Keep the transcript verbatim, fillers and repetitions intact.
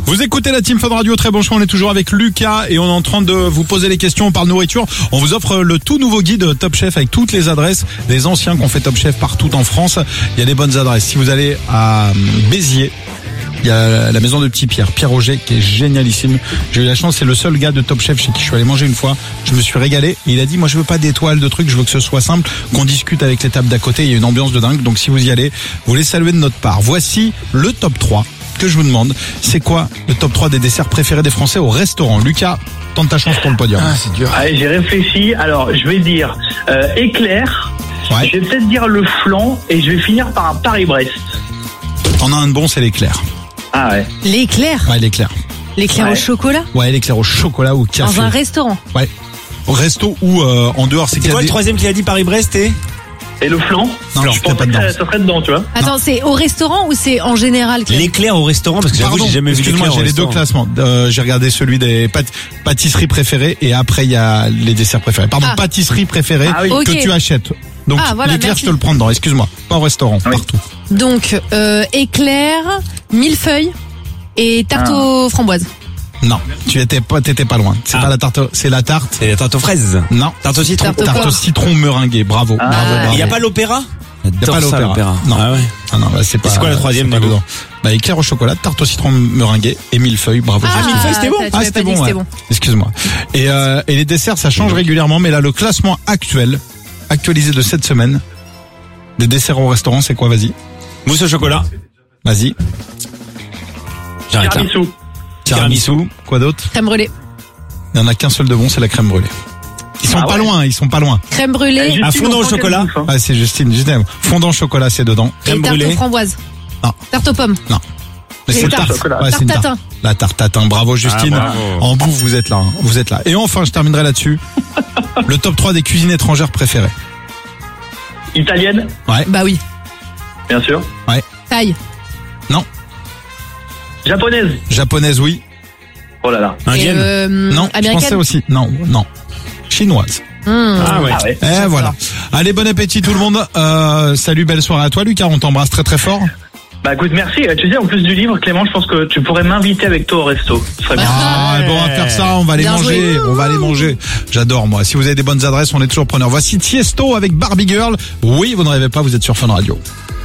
Vous écoutez la Team Fun Radio, très bon choix, on est toujours avec Lucas et on est en train de vous poser les questions, on parle nourriture. On vous offre le tout nouveau guide Top Chef avec toutes les adresses des anciens qui ont fait Top Chef partout en France. Il y a des bonnes adresses. Si vous allez à Béziers, il y a la maison de Petit Pierre, Pierre Roger, qui est génialissime. J'ai eu la chance, c'est le seul gars de Top Chef chez qui je suis allé manger une fois. Je me suis régalé. Et il a dit, moi je veux pas d'étoiles, de trucs, je veux que ce soit simple, qu'on discute avec les tables d'à côté. Il y a une ambiance de dingue. Donc si vous y allez, vous les saluez de notre part. Voici le top trois que je vous demande. C'est quoi le top trois des desserts préférés des Français au restaurant? Lucas, tente ta chance pour le podium. Ah, c'est dur. Allez, j'ai réfléchi. Alors, je vais dire euh, éclair. Ouais. Je vais peut-être dire le flan et je vais finir par un Paris-Brest. On a un de bon, c'est l'éclair. Ah ouais. L'éclair. Ouais, l'éclair. L'éclair Ouais. au chocolat. Ouais, l'éclair au chocolat ou au café. Dans un restaurant. Ouais. Au resto ou euh, en dehors, c'est C'est qu'il y a quoi le des... troisième qu'il a dit, Paris-Brest et Et le flan Non, je c'était pensais pas que dedans. ça, ça serait dedans, tu vois. Attends, c'est au restaurant ou c'est en général Clem l'éclair au restaurant, parce que j'avoue, Pardon, j'ai jamais vu excuse-moi, l'éclair au j'ai les deux restaurant. classements. Euh, j'ai regardé celui des pât- pâtisseries préférées et après il y a les desserts préférés. Pardon, Ah. pâtisseries préférées Ah oui. que Ok. tu achètes. Donc Ah, voilà, l'éclair, merci. je te le prends dedans. Excuse-moi, pas au restaurant, Oui. partout. Donc, euh, éclair, millefeuille et tarte Ah. aux framboises. Non, tu étais pas, t'étais pas loin. C'est Ah. pas la tarte, c'est la tarte. C'est la tarte aux fraises. Non, Tarte au citron. Tarte au tarte au poire. citron meringuée. Bravo, Ah. bravo, bravo. Il y a pas l'opéra? Il y a pas J'adore ça, l'opéra. Non. Ah ouais. Ah non, bah, c'est pas. c'est quoi la troisième, c'est pas du coup dedans. Bah, éclair au chocolat, tarte au citron meringuée et millefeuille. Bravo. Ah, Justine. millefeuille, c'était bon. t'as- tu Ah, m'avais c'était pas dit bon, que ouais. c'était bon. Excuse-moi. Et, euh, et les desserts, ça change régulièrement, mais là, le classement actuel, actualisé de cette semaine, des desserts au restaurant, c'est quoi? Vas-y. Mousse au chocolat. Vas-y. J'arrête là. Tiramisu. Tiramisu. Quoi d'autre? Crème brûlée. Il y en a qu'un seul de bon, c'est la crème brûlée. Ils sont Ah pas ouais. loin, ils sont pas loin. Crème Eh, brûlée Justine, Un fondant on au sent qu'elle chocolat. bouffe, hein. Ah, c'est Justine, Justine. Fondant au chocolat, c'est dedans. et Crème tarte brûlée. aux framboises. Non. Tarte aux pommes. Non. Mais Et c'est tarte tarte. chocolat. Ouais, c'est une Tarte tarte. tatin. La tarte tatin. Bravo, Justine. Ah, bravo. En bouffe, vous êtes là, hein. Vous êtes là. Et enfin, je terminerai là-dessus. Le top trois des cuisines étrangères préférées. Italienne, Ouais. Bah oui. bien sûr. Taille. Japonaise. Japonaise, oui. Oh là là. Et, Indienne. euh, Non. Je pensais américaine. aussi. Non, non. Chinoise. Mmh. Ah ouais. Ah ouais. Eh voilà. Allez, bon appétit tout le monde. Euh, salut, belle soirée à toi, Lucas. On t'embrasse très très fort. Bah écoute, merci. Euh, Tu sais, en plus du livre, Clément, je pense que tu pourrais m'inviter avec toi au resto. Ce serait bien. Ah, bon, on va faire ça. On va aller Bien manger. joué. On va aller manger. J'adore, moi. Si vous avez des bonnes adresses, on est toujours preneurs. Voici Tiesto avec Barbie Girl. Oui, vous ne rêvez pas, vous êtes sur Fun Radio.